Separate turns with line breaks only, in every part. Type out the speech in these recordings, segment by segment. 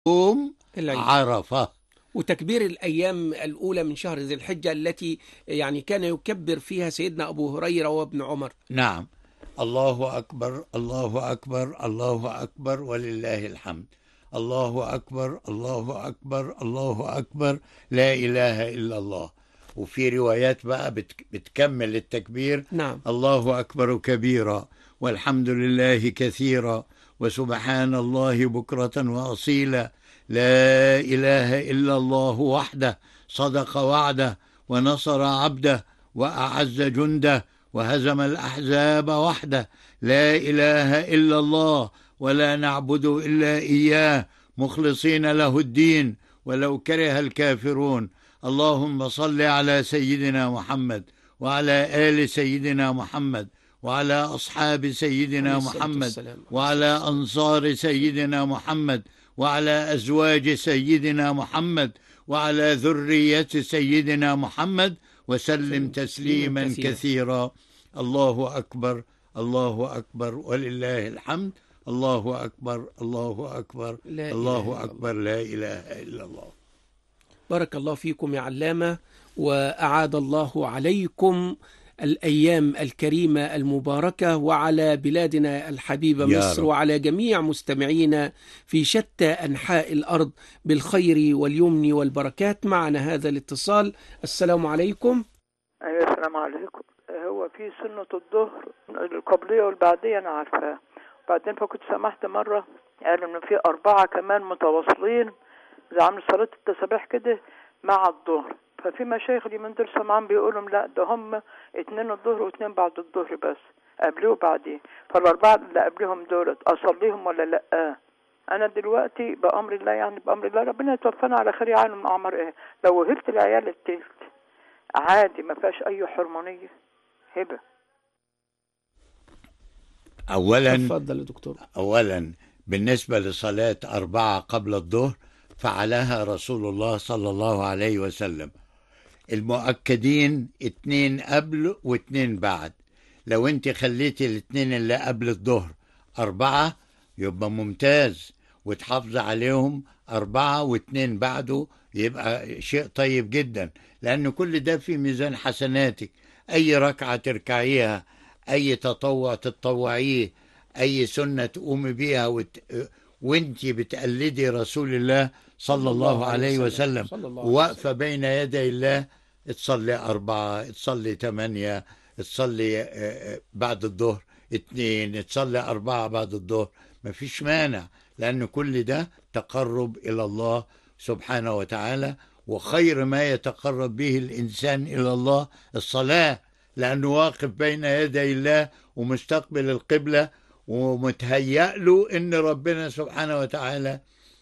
يوم
العيد.
عرفة.
وتكبير الأيام الأولى من شهر ذي الحجة التي يعني كان يكبر فيها سيدنا أبو هريرة وابن عمر.
نعم، الله أكبر الله أكبر الله أكبر ولله الحمد. الله أكبر الله أكبر الله أكبر، لا إله إلا الله. وفي روايات بقى بتكمل التكبير:
نعم.
الله أكبر كبيرا والحمد لله كثيرا وسبحان الله بكرة وأصيلا، لا إله إلا الله وحده صدق وعده ونصر عبده وأعز جنده وهزم الأحزاب وحده، لا إله إلا الله ولا نعبد إلا إياه مخلصين له الدين ولو كره الكافرون. اللهم صل على سيدنا محمد وعلى آل سيدنا محمد وعلى أصحاب
عليه
سيدنا
الصلاة
محمد
والسلام.
وعلى أنصار سيدنا محمد وعلى أزواج سيدنا محمد وعلى ذرية سيدنا محمد وسلم تسليما كثيرا. الله أكبر الله أكبر ولله الحمد. الله أكبر الله أكبر
لا إله
الله
إلا
أكبر،
الله.
لا إله إلا الله.
بارك الله فيكم يا علامة، وأعاد الله عليكم الأيام الكريمة المباركة وعلى بلادنا الحبيبة
يا
مصر
رب.
وعلى جميع مستمعينا في شتى أنحاء الأرض بالخير واليمن والبركات. معنا هذا الاتصال. السلام عليكم.
أيوة السلام عليكم. هو في سنة الظهر القبلية والبعدية أنا عارفاها، بعدين فكنت سمحت مرة قالوا إن في 4 كمان متواصلين زي عامل صلاة التسابيح كده مع الظهر، ففي مشايخ اليومين دول سمعان بيقولوا لا ده هم 2 الظهر و2 بعد الظهر بس، قبليه وبعديه، فال4 اللي قبلهم دولت أصليهم ولا لأ؟ أنا دلوقتي بأمر الله، يعني بأمر الله ربنا يتوفانا على خير عالم أعمر إيه، لو وهبت العيال التلت عادي ما فيهاش أي حرمانية هبة.
تفضل يا دكتور.
أولا بالنسبة لصلاة 4 قبل الظهر فعلها رسول الله صلى الله عليه وسلم. المؤكدين 2 قبل و2 بعد. لو انت خليتي الاثنين اللي قبل الظهر 4 يبقى ممتاز، وتحافظ عليهم 4 و2 بعده يبقى شيء طيب جدا، لأن كل ده في ميزان حسناتك. أي ركعة تركعيها، أي تطوع تتطوعيه، أي سنة تقومي بيها وانت بتقلدي رسول الله صلى الله عليه وسلم وواقفة بين يدي الله، تصلي 4، تصلي 8، تصلي بعد الظهر 2، تصلي 4 بعد الظهر، ما فيش مانع، لأن كل ده تقرب إلى الله سبحانه وتعالى. وخير ما يتقرب به الإنسان إلى الله الصلاة، لأنه واقف بين يدي الله ومستقبل القبلة ومتهيأ له إن ربنا سبحانه وتعالى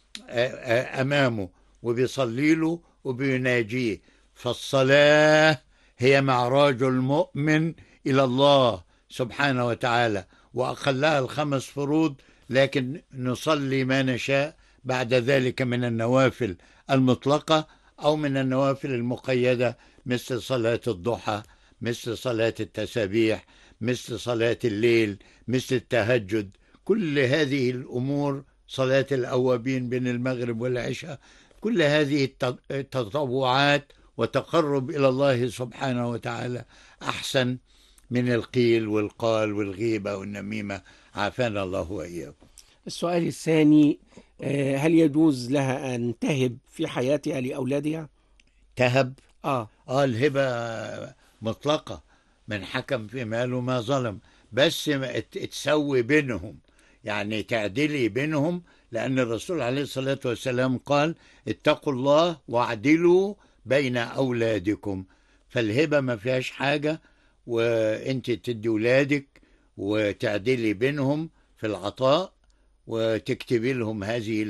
أمامه وبيصلي له وبيناجيه. فالصلاة هي معراج المؤمن إلى الله سبحانه وتعالى، وأقلها ال5 فروض، لكن نصلي ما نشاء بعد ذلك من النوافل المطلقة أو من النوافل المقيدة، مثل صلاة الضحى، مثل صلاة التسابيح، مثل صلاة الليل، مثل التهجد. كل هذه الأمور، صلاة الأوابين بين المغرب والعشاء، كل هذه التطوعات وتقرب إلى الله سبحانه وتعالى أحسن من القيل والقال والغيبة والنميمة، عافانا الله وإياكم.
السؤال الثاني، هل يجوز لها أن تهب في حياتها لأولادها؟
تهب؟
آه
الهبة مطلقة، من حكم في ماله ما ظلم، بس تسوي بينهم، يعني تعدلي بينهم، لأن الرسول عليه الصلاة والسلام قال: اتقوا الله واعدلوا بين أولادكم. فالهبة ما فيهاش حاجة، وانت تدي ولادك وتعدلي بينهم في العطاء وتكتبي لهم هذه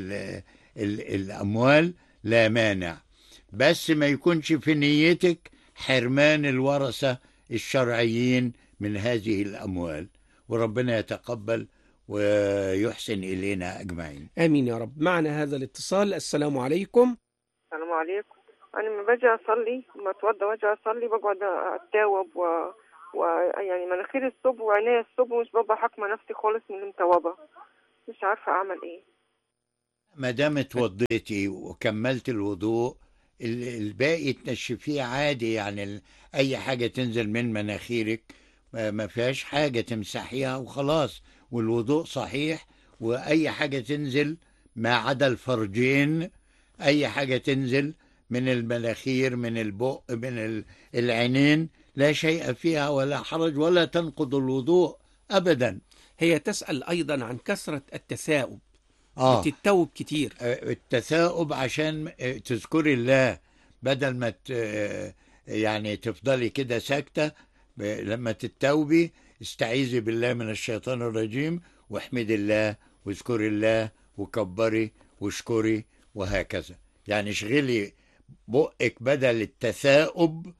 الأموال، لا مانع، بس ما يكونش في نيتك حرمان الورثة الشرعيين من هذه الأموال. وربنا يتقبل ويحسن إلينا أجمعين.
آمين يا رب. معنا هذا الاتصال. السلام عليكم.
السلام عليكم. أنا لما باجي أصلي، لما أتوضى وأجي أصلي بقعد أتاوب يعني مناخيري الصب وعينيا الصب، ومش ببقى حاكمة نفسي خالص من المتوبة، مش عارفة أعمل إيه.
ما دام اتوضيتي وكملت الوضوء، الباقي تنشفيه عادي، يعني اي حاجة تنزل من مناخيرك ما فيهاش حاجة، تمسحيها وخلاص، والوضوء صحيح. واي حاجة تنزل ما عدا الفرجين، اي حاجة تنزل من المناخير، من البق، من العينين، لا شيء فيها ولا حرج، ولا تنقض الوضوء ابدا.
هي تسأل أيضا عن كثرة التثاؤب،
اه
بتتوب كتير.
التثاؤب عشان تذكري الله، بدل ما يعني تفضلي كده ساكتة. لما تتوبي استعيذي بالله من الشيطان الرجيم، واحمدي الله واذكري الله وكبري واشكري، وهكذا. يعني اشغلي بقك بدل التثاؤب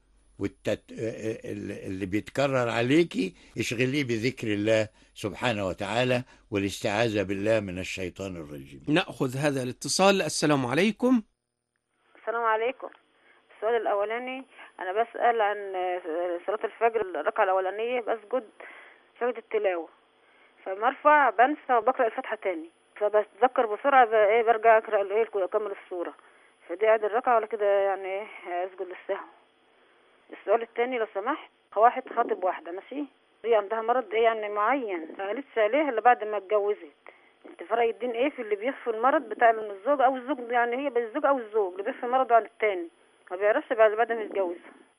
اللي بيتكرر عليكي، اشغليه بذكر الله سبحانه وتعالى والاستعاذة بالله من الشيطان الرجيم.
نأخذ هذا الاتصال. السلام عليكم.
السلام عليكم. السؤال الأولاني، أنا بسأل عن صلاة الفجر، الركعة الأولانية بسجد سجد التلاوة، فما ارفع بنسى وبقرأ الفاتحة تاني، فبتذكر بسرعة برجع أقرأ أكمل السورة، فدي عاد الركعة ولا كده يعني أسجد للسهو؟ السؤال التاني لو سمحت، واحد خاطب واحدة ماشي، هي عندها مرض يعني معين، فقالتش عليها إلا بعد ما اتجوزت. انت فرق الدين ايه في اللي بيخفي المرض بتاع الزوج او الزوج، يعني هي بالزوج او الزوج اللي بيخفي مرضه عن التاني ما بيعرفش بعد ما يتجوز؟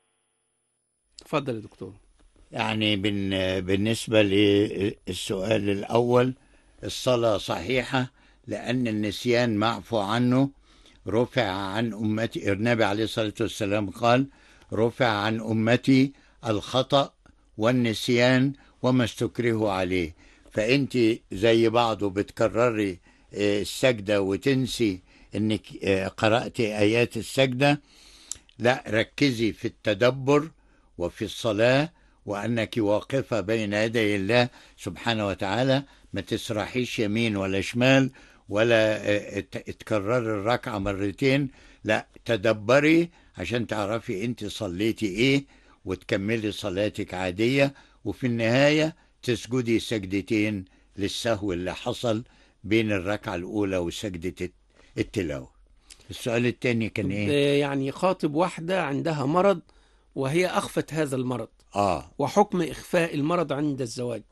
اتفضل يا دكتور.
يعني بالنسبة للسؤال الأول، الصلاة صحيحة، لأن النسيان معفو عنه، رفع عن أمتي. النبي عليه الصلاة والسلام قال: رفع عن أمتي الخطأ والنسيان وما استكرهوا عليه. فأنت زي بعضه بتكرري السجدة وتنسي أنك قرأت آيات السجدة. لا، ركزي في التدبر وفي الصلاة، وأنك واقفة بين يدي الله سبحانه وتعالى، ما تسرحيش يمين ولا شمال، ولا تكرر الركعة مرتين. لا، تدبري عشان تعرفي انت صليتي ايه، وتكملي صلاتك عادية، وفي النهاية تسجدي سجدتين للسهو اللي حصل بين الركعة الأولى وسجدة التلاوة. السؤال الثاني كان ايه؟
يعني خاطب واحدة عندها مرض وهي أخفت هذا المرض، وحكم إخفاء المرض عند الزواج.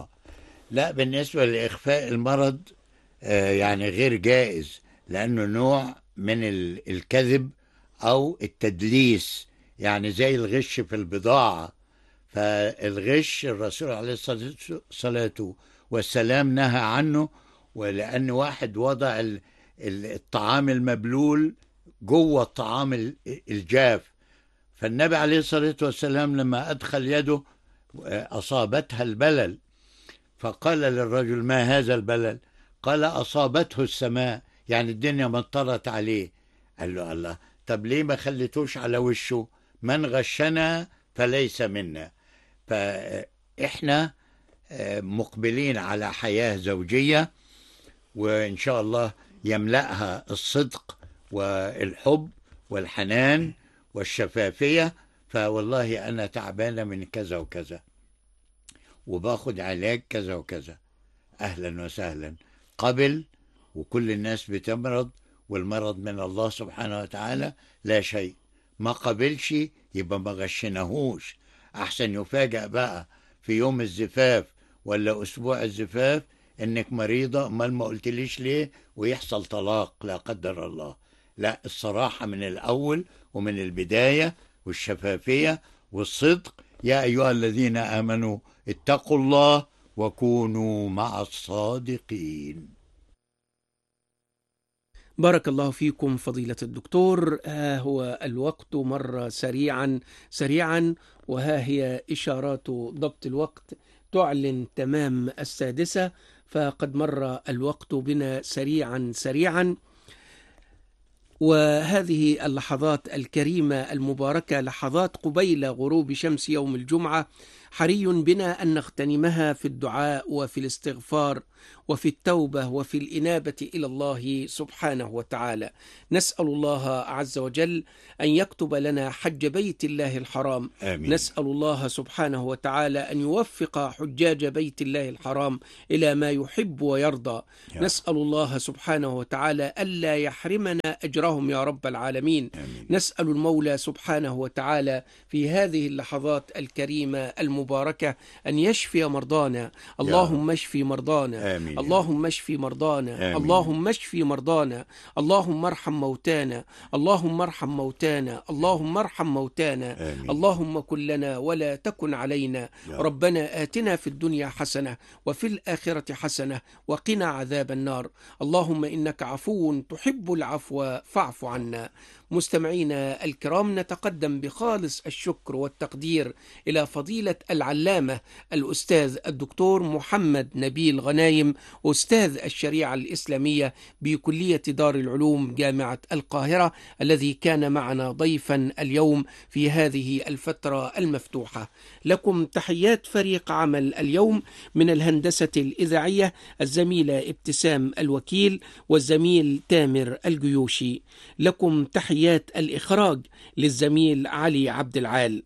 لا، بالنسبة لإخفاء المرض يعني غير جائز، لأنه نوع من الكذب أو التدليس، يعني زي الغش في البضاعة. فالغش الرسول عليه الصلاة والسلام نهى عنه، ولأن واحد وضع الطعام المبلول جوه الطعام الجاف، فالنبي عليه الصلاة والسلام لما أدخل يده أصابتها البلل، فقال للرجل: ما هذا البلل؟ قال: أصابته السماء، يعني الدنيا مطرت عليه. قال له: الله، طب ليه ما خليتوش على وشه؟ من غشنا فليس منا. فإحنا مقبلين على حياة زوجية، وإن شاء الله يملأها الصدق والحب والحنان والشفافية. فوالله أنا تعبانة من كذا وكذا، وباخد علاج كذا وكذا، أهلا وسهلا، قبل. وكل الناس بتمرض، والمرض من الله سبحانه وتعالى، لا شيء. ما قبلش يبقى ما غشناهوش، أحسن يفاجأ بقى في يوم الزفاف ولا أسبوع الزفاف إنك مريضة، أمال ما قلتليش ليه، ويحصل طلاق لا قدر الله. لا، الصراحة من الأول ومن البداية، والشفافية والصدق. يا أيها الذين آمنوا اتقوا الله وكونوا مع الصادقين.
بارك الله فيكم فضيلة الدكتور. هو الوقت مر سريعا سريعا، وها هي إشارات ضبط الوقت تعلن تمام 6، فقد مر الوقت بنا سريعا سريعا. وهذه اللحظات الكريمة المباركة لحظات قبيل غروب شمس يوم الجمعة، حري بنا أن نغتنمها في الدعاء وفي الاستغفار وفي التوبة وفي الإنابة إلى الله سبحانه وتعالى. نسأل الله عز وجل أن يكتب لنا حج بيت الله الحرام.
آمين.
نسأل الله سبحانه وتعالى أن يوفق حجاج بيت الله الحرام إلى ما يحب ويرضى. نسأل الله سبحانه وتعالى ألا يحرمنا أجرهم يا رب العالمين.
آمين.
نسأل المولى سبحانه وتعالى في هذه اللحظات الكريمة المباركة أن يشفي مرضانا. اللهم اشفي مرضانا.
آمين.
اللهم اشفي مرضانا.
آمين.
اللهم اشفي مرضانا. اللهم ارحم موتانا. اللهم ارحم موتانا. اللهم ارحم موتانا.
آمين.
اللهم كن لنا ولا تكن علينا. ربنا آتنا في الدنيا حسنة وفي الآخرة حسنة وقنا عذاب النار. اللهم إنك عفو تحب العفو فاعف عنا. مستمعينا الكرام، نتقدم بخالص الشكر والتقدير إلى فضيلة العلامة الأستاذ الدكتور محمد نبيل غنايم، أستاذ الشريعة الإسلامية بكلية دار العلوم جامعة القاهرة، الذي كان معنا ضيفا اليوم في هذه الفترة المفتوحة. لكم تحيات فريق عمل اليوم من الهندسة الإذاعية الزميلة ابتسام الوكيل والزميل تامر الجيوشي. لكم تحيات الإخراج للزميل علي عبد العال.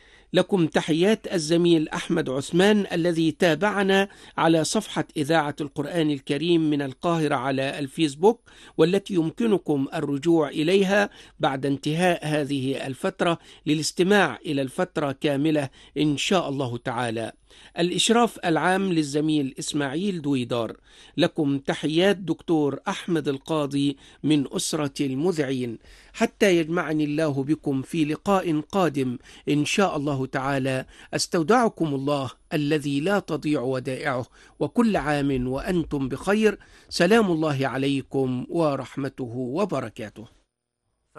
لكم تحيات الزميل أحمد عثمان الذي تابعنا على صفحة إذاعة القرآن الكريم من القاهرة على الفيسبوك، والتي يمكنكم الرجوع إليها بعد انتهاء هذه الفترة للاستماع إلى الفترة كاملة إن شاء الله تعالى. الإشراف العام للزميل إسماعيل دويدار. لكم تحيات دكتور أحمد القاضي من أسرة المذيعين. حتى يجمعني الله بكم في لقاء قادم إن شاء الله تعالى، أستودعكم الله الذي لا تضيع ودائعه، وكل عام وأنتم بخير. سلام الله عليكم ورحمته وبركاته.